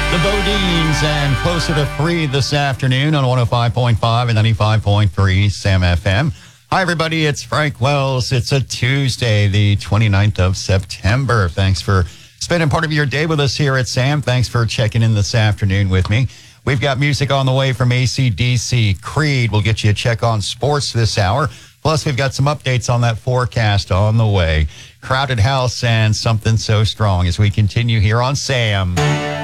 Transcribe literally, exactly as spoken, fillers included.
The Bodines and Closer to Free this afternoon on one oh five point five and ninety-five point three Sam F M. Hi, everybody. It's Frank Wells. It's a Tuesday, the twenty-ninth of September. Thanks for spending part of your day with us here at Sam. Thanks for checking in this afternoon with me. We've got music on the way from A C D C. Creed will get you a check on sports this hour. Plus, we've got some updates on that forecast on the way. Crowded House and Something So Strong as we continue here on Sam.